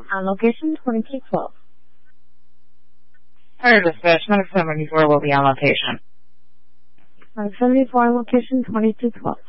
on location 2212. Fire dispatch, Medic 74 will be on location. Medic 74 on location 2212.